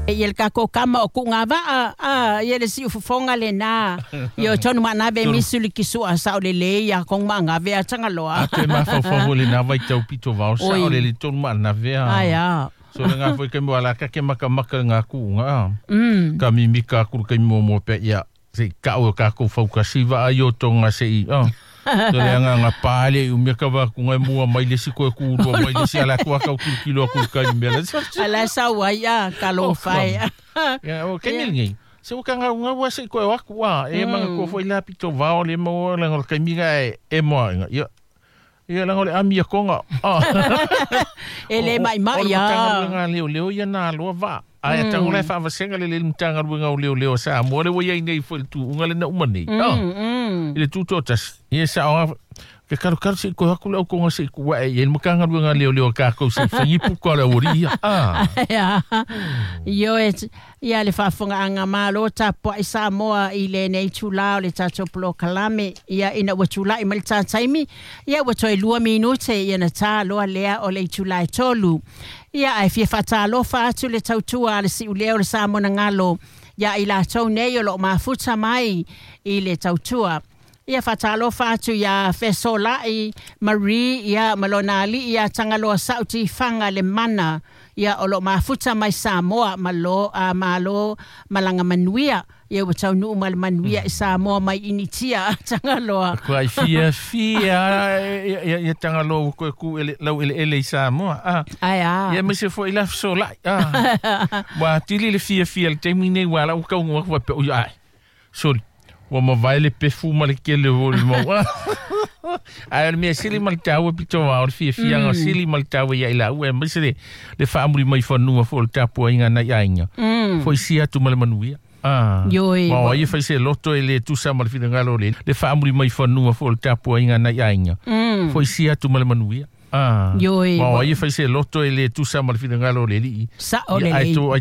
Ia le kako kama o kunga va ia le si ufonga le na. Ia tonu mana be misuli kisu asa o le ia kong manga ve atanga loa. Ake mafa le na vai tau pito va o sa o le tonu mana ve. Aya. So nga foi ke mo ala ka ke maka nga kunga. Ka mimika ku ke mo pe ia. Se ka o ka ko fauka siva ayo tonga se I. So le nga pale u me ka va ku ngai mua mai le si ko ku ro mai le si ala ku ka ku kilo ku ka me la. Ala sa wa ya ka lo fai. Ya o ke ngi. Se o ka nga wa se ko wa ku wa e manga ko foi la pito va o le mo la ngol ka miga e mo nga. Ia la ngol amia konga. Ele mai ya. Nga leo ya na lo va. Ai tango le fa vasenga le mtanga ruanga o leo sa mo le wo ia nei foi tu unga le na umani. Ile tu totas. Ia sa ke karo se ko hakula ko nga se ko e mo kanga ruanga leo ka ko se fangi pu ko la ori. Ya. Yo ia le fa fonga anga malo tapo isa moa ile nei chula le tato plo kalame ia ina wachula I mal taimi ia wato 2 minute ia na ta lo lea o le chula tolu. Ia ai fia fatalo fatu le tautua le si uleo le samona ngalo. Ia ila tau nei o lo mafuta mai I le tautua. Ia fatalo fatu ia fesola I Marie ia malonali ia tangalo sauti fanga le mana. Ia o lo mafuta mai Samoa malo malanga manuia. Ia watau nu mal manuia I Samoa mai initia tangaloa. Kuai fia ia tangalo ku ele Samoa. Aya. Ia me se foi la sola. Wa tili le fia le temine wala u ka ngwa pe o ai. Sorry. Wa ma vai le perfuma le ke le mo. Ai me sili mal tawa pito wa fia nga sili mal tawa ia ila u me se le family mai fa nu fo le tapo inga na ia. Foi sia tu mal manuia. Yoi. Ma ia fa se loto ele tu sa mal fina ngalo le family mai fa nu fo le tapo inga na ia. Foi sia tu mal manuia. Yoi. Ma ia fa se loto ele tu sa mal fina ngalo le li. Sa o le